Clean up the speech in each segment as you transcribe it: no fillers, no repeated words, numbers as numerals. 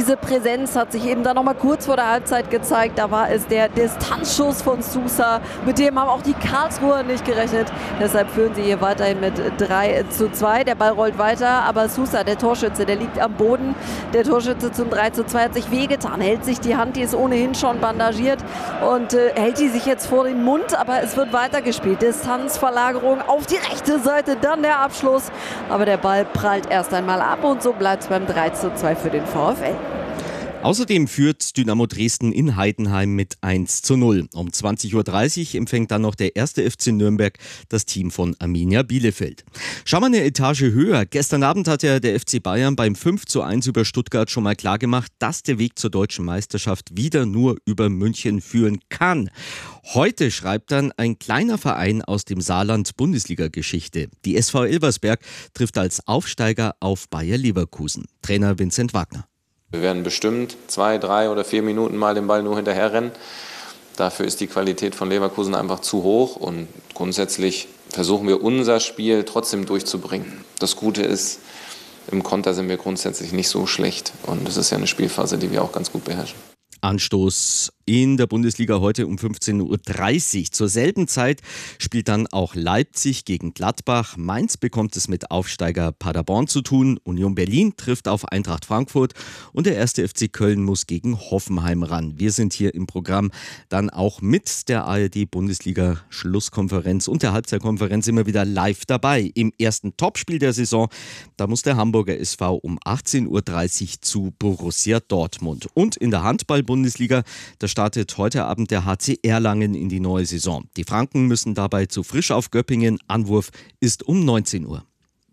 diese Präsenz hat sich eben dann noch mal kurz vor der Halbzeit gezeigt. Da war es der Distanzschuss von Sousa. Mit dem haben auch die Karlsruher nicht gerechnet. Deshalb führen sie hier weiterhin mit 3:2. Der Ball rollt weiter, aber Sousa, der Torschütze, der liegt am Boden. Der Torschütze zum 3:2 hat sich wehgetan, hält sich die Hand, die ist ohnehin schon bandagiert und hält die sich jetzt vor den Mund, aber es wird weitergespielt. Distanzverlagerung auf die rechte Seite, dann der Abschluss. Aber der Ball prallt erst einmal ab und so bleibt es beim 3:2 für den VfL. Außerdem führt Dynamo Dresden in Heidenheim mit 1:0. Um 20:30 Uhr empfängt dann noch der 1. FC Nürnberg das Team von Arminia Bielefeld. Schauen wir eine Etage höher. Gestern Abend hat ja der FC Bayern beim 5:1 über Stuttgart schon mal klargemacht, dass der Weg zur deutschen Meisterschaft wieder nur über München führen kann. Heute schreibt dann ein kleiner Verein aus dem Saarland Bundesliga-Geschichte. Die SV Elversberg trifft als Aufsteiger auf Bayer Leverkusen. Trainer Vincent Wagner. Wir werden bestimmt 2, 3 oder 4 Minuten mal den Ball nur hinterherrennen. Dafür ist die Qualität von Leverkusen einfach zu hoch und grundsätzlich versuchen wir unser Spiel trotzdem durchzubringen. Das Gute ist, im Konter sind wir grundsätzlich nicht so schlecht und es ist ja eine Spielphase, die wir auch ganz gut beherrschen. Anstoß in der Bundesliga heute um 15:30 Uhr. Zur selben Zeit spielt dann auch Leipzig gegen Gladbach. Mainz bekommt es mit Aufsteiger Paderborn zu tun. Union Berlin trifft auf Eintracht Frankfurt und der 1. FC Köln muss gegen Hoffenheim ran. Wir sind hier im Programm dann auch mit der ARD-Bundesliga-Schlusskonferenz und der Halbzeitkonferenz immer wieder live dabei. Im ersten Topspiel der Saison, da muss der Hamburger SV um 18:30 Uhr zu Borussia Dortmund. Und in der Handball-Bundesliga, da startet heute Abend der HC Erlangen in die neue Saison. Die Franken müssen dabei zu Frisch auf Göppingen. Anwurf ist um 19 Uhr.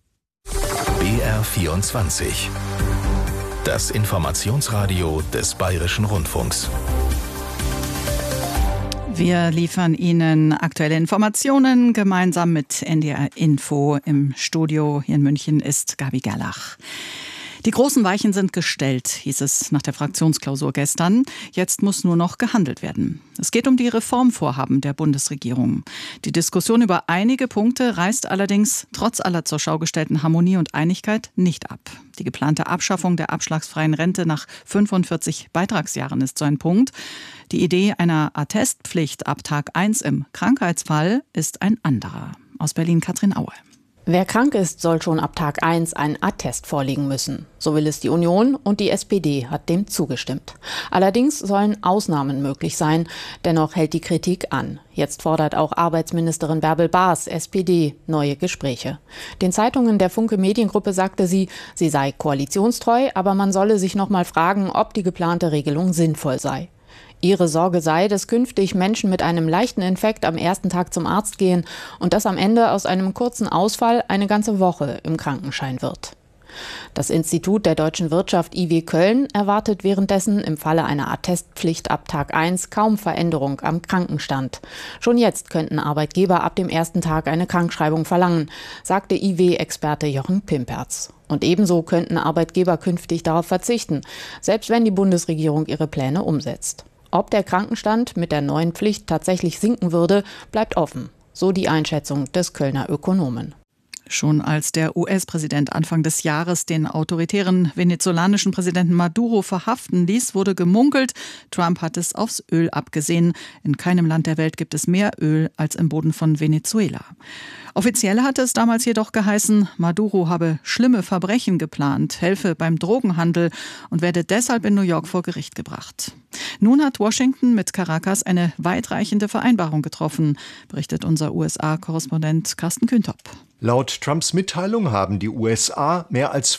BR24. Das Informationsradio des Bayerischen Rundfunks. Wir liefern Ihnen aktuelle Informationen gemeinsam mit NDR Info. Im Studio hier in München ist Gabi Gerlach. Die großen Weichen sind gestellt, hieß es nach der Fraktionsklausur gestern. Jetzt muss nur noch gehandelt werden. Es geht um die Reformvorhaben der Bundesregierung. Die Diskussion über einige Punkte reißt allerdings trotz aller zur Schau gestellten Harmonie und Einigkeit nicht ab. Die geplante Abschaffung der abschlagsfreien Rente nach 45 Beitragsjahren ist so ein Punkt. Die Idee einer Attestpflicht ab Tag 1 im Krankheitsfall ist ein anderer. Aus Berlin Katrin Aue. Wer krank ist, soll schon ab Tag 1 einen Attest vorlegen müssen. So will es die Union und die SPD hat dem zugestimmt. Allerdings sollen Ausnahmen möglich sein. Dennoch hält die Kritik an. Jetzt fordert auch Arbeitsministerin Bärbel Baas, SPD, neue Gespräche. Den Zeitungen der Funke Mediengruppe sagte sie sei koalitionstreu, aber man solle sich noch mal fragen, ob die geplante Regelung sinnvoll sei. Ihre Sorge sei, dass künftig Menschen mit einem leichten Infekt am ersten Tag zum Arzt gehen und dass am Ende aus einem kurzen Ausfall eine ganze Woche im Krankenschein wird. Das Institut der deutschen Wirtschaft IW Köln erwartet währenddessen im Falle einer Attestpflicht ab Tag 1 kaum Veränderung am Krankenstand. Schon jetzt könnten Arbeitgeber ab dem ersten Tag eine Krankschreibung verlangen, sagte IW-Experte Jochen Pimperz. Und ebenso könnten Arbeitgeber künftig darauf verzichten, selbst wenn die Bundesregierung ihre Pläne umsetzt. Ob der Krankenstand mit der neuen Pflicht tatsächlich sinken würde, bleibt offen. So die Einschätzung des Kölner Ökonomen. Schon als der US-Präsident Anfang des Jahres den autoritären venezolanischen Präsidenten Maduro verhaften ließ, wurde gemunkelt, Trump hat es aufs Öl abgesehen. In keinem Land der Welt gibt es mehr Öl als im Boden von Venezuela. Offiziell hatte es damals jedoch geheißen, Maduro habe schlimme Verbrechen geplant, helfe beim Drogenhandel und werde deshalb in New York vor Gericht gebracht. Nun hat Washington mit Caracas eine weitreichende Vereinbarung getroffen, berichtet unser USA-Korrespondent Carsten Küntop. Laut Trumps Mitteilung haben die USA mehr als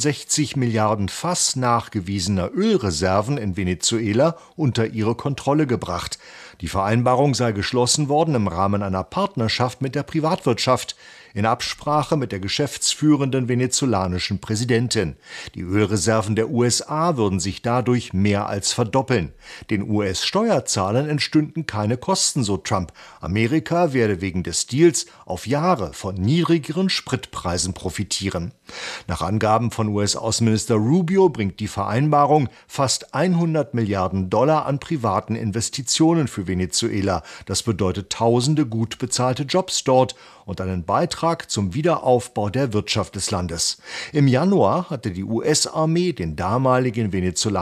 65 Milliarden Fass nachgewiesener Ölreserven in Venezuela unter ihre Kontrolle gebracht. Die Vereinbarung sei geschlossen worden im Rahmen einer Partnerschaft mit der Privatwirtschaft, in Absprache mit der geschäftsführenden venezolanischen Präsidentin. Die Ölreserven der USA würden sich dadurch mehr als verdoppeln. Den US-Steuerzahlern entstünden keine Kosten, so Trump. Amerika werde wegen des Deals auf Jahre von niedrigeren Spritpreisen profitieren. Nach Angaben von US-Außenminister Rubio bringt die Vereinbarung fast 100 Milliarden Dollar an privaten Investitionen für Venezuela. Das bedeutet tausende gut bezahlte Jobs dort und einen Beitrag zum Wiederaufbau der Wirtschaft des Landes. Im Januar hatte die US-Armee den damaligen venezolanischen